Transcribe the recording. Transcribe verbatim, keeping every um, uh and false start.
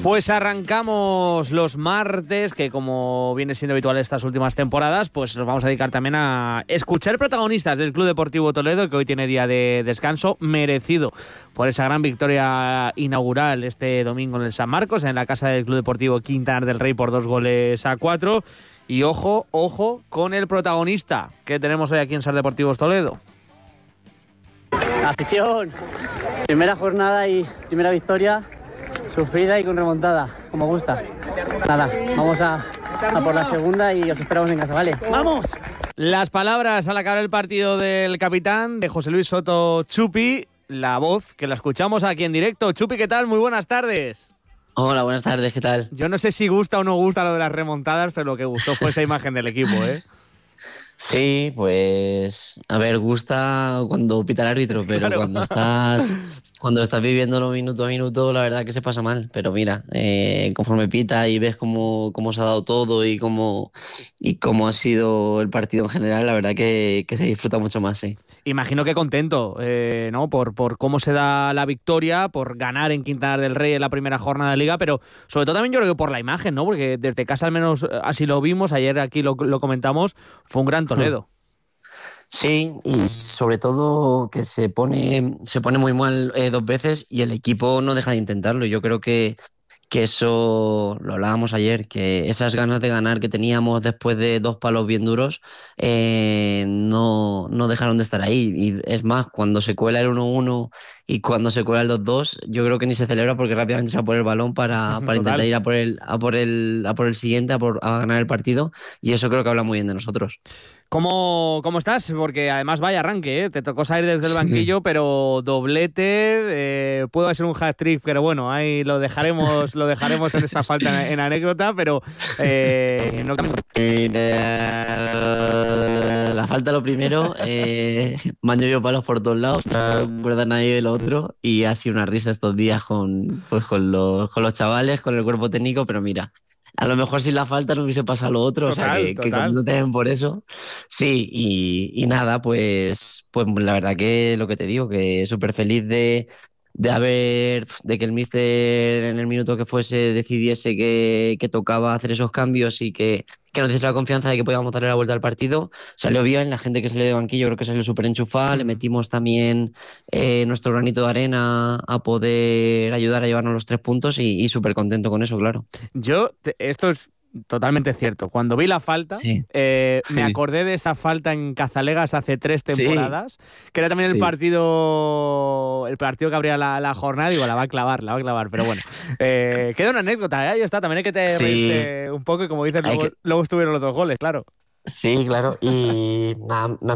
Pues arrancamos los martes, que como viene siendo habitual estas últimas temporadas, pues nos vamos a dedicar también a escuchar protagonistas del Club Deportivo Toledo, que hoy tiene día de descanso merecido por esa gran victoria inaugural este domingo en el San Marcos, en la casa del Club Deportivo Quintanar del Rey por dos goles a cuatro. Y ojo, ojo con el protagonista que tenemos hoy aquí en Sar Deportivos Toledo. Afición, primera jornada y primera victoria, sufrida y con remontada, como gusta. Nada, vamos a, a por la segunda y os esperamos en casa, ¿vale? ¡Vamos! Las palabras al acabar el partido del capitán, de José Luis Soto Chupi, la voz que la escuchamos aquí en directo. Chupi, ¿qué tal? Muy buenas tardes. Hola, buenas tardes, ¿qué tal? Yo no sé si gusta o no gusta lo de las remontadas, pero lo que gustó fue esa imagen del equipo, ¿eh? Sí, pues a ver, gusta cuando pita el árbitro, pero Claro. cuando estás cuando estás viviéndolo minuto a minuto, la verdad que se pasa mal. Pero mira, eh, conforme pita y ves cómo, cómo se ha dado todo y cómo, y cómo ha sido el partido en general, la verdad que, que se disfruta mucho más, sí. Imagino que contento, eh, ¿no? Por, por cómo se da la victoria, por ganar en Quintanar del Rey en la primera jornada de Liga, pero sobre todo también yo creo que por la imagen, ¿no? Porque desde casa al menos así lo vimos, ayer aquí lo, lo comentamos, fue un gran Toledo. Sí, y sobre todo que se pone, se pone muy mal eh, dos veces y el equipo no deja de intentarlo. Yo creo que, que eso lo hablábamos ayer, que esas ganas de ganar que teníamos después de dos palos bien duros eh, no, no dejaron de estar ahí. Y es más, cuando se cuela el uno uno y cuando se cuela el dos dos, yo creo que ni se celebra porque rápidamente se va por el balón para, para intentar ir a por el, a por el, a por el siguiente, a, por, a ganar el partido, y eso creo que habla muy bien de nosotros. ¿Cómo, ¿Cómo estás? Porque además vaya arranque, ¿eh? Te tocó salir desde el banquillo, sí. Pero doblete, eh, puede ser un hat-trick, pero bueno, ahí lo dejaremos, lo dejaremos en esa falta en, en anécdota, pero eh, no la falta lo primero, eh, me han llovido palos por todos lados, no me acuerda nadie de lo otro, y ha sido una risa estos días con, pues, con, los, con los chavales, con el cuerpo técnico, pero mira, a lo mejor sin la falta no hubiese pasado lo otro, total, o sea, que, que no te den por eso. Sí, y, y nada, pues, pues la verdad que lo que te digo, que súper feliz de, de haber, de que el míster en el minuto que fuese decidiese que, que tocaba hacer esos cambios y que, que nos diese la confianza de que podíamos darle la vuelta al partido. Salió bien, la gente que salió de banquillo creo que salió súper enchufada, mm. le metimos también eh, nuestro granito de arena a poder ayudar a llevarnos los tres puntos y, y súper contento con eso, claro. Yo, te, esto es totalmente cierto. Cuando vi la falta, sí. eh, me acordé de esa falta en Cazalegas hace tres temporadas, sí. que era también el sí. partido el partido que abría la, la jornada. Digo, la va a clavar, la va a clavar, pero bueno. Eh, queda una anécdota, ¿eh? Ahí está, también hay que te sí. reírte un poco y como dices, luego, que... luego estuvieron los dos goles, claro. Sí, claro, y nada,